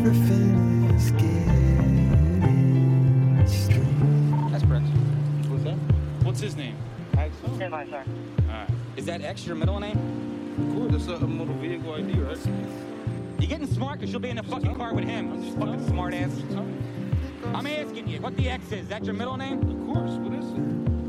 everything is getting strange. That's correct. Who's that? What's his name? X. Hey, my sir. Alright. Is that X your middle name? Of course, that's a motor vehicle ID, right? You getting smart because you'll be in the fucking car with him. I'm just fucking smart ass. I'm asking you, what the X is? That your middle name? Of course, what is it?